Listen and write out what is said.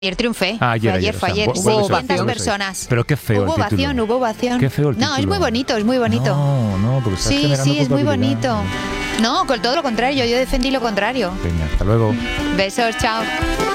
Ayer triunfé. Ayer, Fue ayer. o sea, Hubo vuelve a ser 200 feo. personas. Pero qué feo Hubo el título. ovación, hubo ovación. Qué feo el No, es título. muy bonito, es muy bonito. No, porque estás Sí, generando sí, es muy culpabilidad. bonito. No, con todo lo contrario, yo defendí lo contrario. Venga, hasta luego. Besos, chao.